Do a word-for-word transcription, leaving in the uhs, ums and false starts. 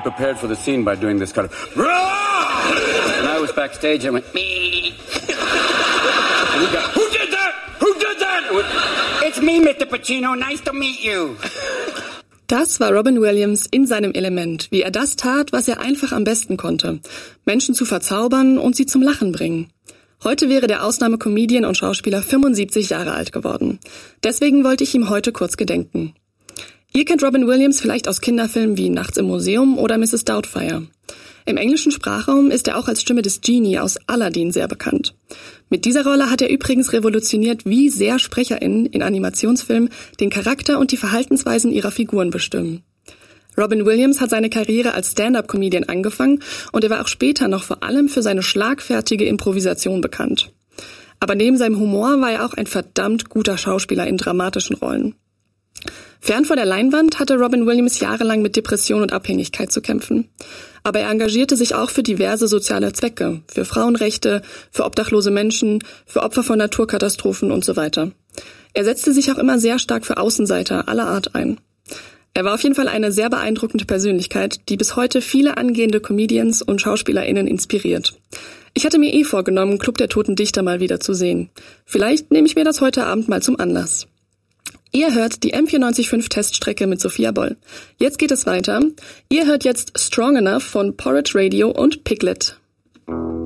prepared for the scene by doing this kind of... And I was backstage, I went, me. And he got, who did that? Who did that? I went, it's me, Mister Pacino, nice to meet you. Das war Robin Williams in seinem Element, wie er das tat, was er einfach am besten konnte. Menschen zu verzaubern und sie zum Lachen bringen. Heute wäre der Ausnahmecomedian und Schauspieler fünfundsiebzig Jahre alt geworden. Deswegen wollte ich ihm heute kurz gedenken. Ihr kennt Robin Williams vielleicht aus Kinderfilmen wie Nachts im Museum oder Misses Doubtfire. Im englischen Sprachraum ist er auch als Stimme des Genie aus Aladdin sehr bekannt. Mit dieser Rolle hat er übrigens revolutioniert, wie sehr SprecherInnen in Animationsfilmen den Charakter und die Verhaltensweisen ihrer Figuren bestimmen. Robin Williams hat seine Karriere als Stand-up-Comedian angefangen und er war auch später noch vor allem für seine schlagfertige Improvisation bekannt. Aber neben seinem Humor war er auch ein verdammt guter Schauspieler in dramatischen Rollen. Fern vor der Leinwand hatte Robin Williams jahrelang mit Depression und Abhängigkeit zu kämpfen. Aber er engagierte sich auch für diverse soziale Zwecke, für Frauenrechte, für obdachlose Menschen, für Opfer von Naturkatastrophen und so weiter. Er setzte sich auch immer sehr stark für Außenseiter aller Art ein. Er war auf jeden Fall eine sehr beeindruckende Persönlichkeit, die bis heute viele angehende Comedians und SchauspielerInnen inspiriert. Ich hatte mir eh vorgenommen, Club der Toten Dichter mal wieder zu sehen. Vielleicht nehme ich mir das heute Abend mal zum Anlass. Ihr hört die M vierundneunzig Komma fünf Teststrecke mit Sophia Boll. Jetzt geht es weiter. Ihr hört jetzt Strong Enough von Porridge Radio und Piglet.